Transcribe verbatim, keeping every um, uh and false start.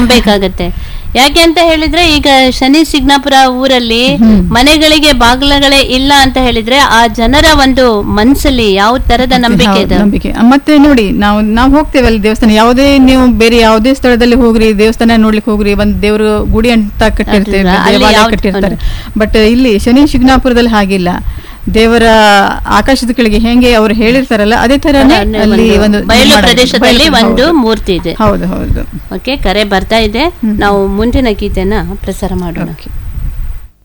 ನಂಬೇಕಾಗತ್ತೆ. ಯಾಕೆ ಅಂತ ಹೇಳಿದ್ರೆ ಈಗ ಶನಿ ಸಿಗ್ನಾಪುರ ಊರಲ್ಲಿ ಮನೆಗಳಿಗೆ ಬಾಗಿಲುಗಳೇ ಇಲ್ಲ ಅಂತ ಹೇಳಿದ್ರೆ ಆ ಜನರ ಒಂದು ಮನಸ್ಸಲ್ಲಿ ಯಾವ ತರದ ನಂಬಿಕೆ ಇದೆ. ನಂಬಿಕೆ ಮತ್ತೆ ನೋಡಿ, ನಾವು ನಾವು ಹೋಗ್ತೇವೆ ಅಲ್ಲಿ ದೇವಸ್ಥಾನ, ಯಾವುದೇ ನೀವು ಬೇರೆ ಯಾವುದೇ ಸ್ಥಳದಲ್ಲಿ ಹೋಗ್ರಿ, ದೇವಸ್ಥಾನ ನೋಡ್ಲಿಕ್ಕೆ ಹೋಗ್ರಿ, ಒಂದು ದೇವ್ರ ಗುಡಿ ಅಂತ ಕಟ್ಟಿರ್ತೇವೆ, ದೇವಾಲಯ ಕಟ್ಟಿರ್ತಾರೆ. ಬಟ್ ಇಲ್ಲಿ ಶನಿ ಶಿಗ್ನಾಪುರದಲ್ಲಿ ಹಾಗಿಲ್ಲ. ದೇವರ ಆಕಾಶದ ಕೆಳಗೆ ಹೆಂಗೆ ಅವ್ರು ಹೇಳಿರ್ತಾರಲ್ಲ ಅದೇ ತರನೇ ಅಲ್ಲಿ ಒಂದು ಬಯಲು ಪ್ರದೇಶದಲ್ಲಿ ಒಂದು ಮೂರ್ತಿ ಇದೆ. ಹೌದು ಹೌದು. ಓಕೆ, ಕರೆ ಬರ್ತಾ ಇದೆ, ನಾವು ಮುಂದಿನ ಗೀತೆನ ಪ್ರಸಾರ ಮಾಡೋಣ.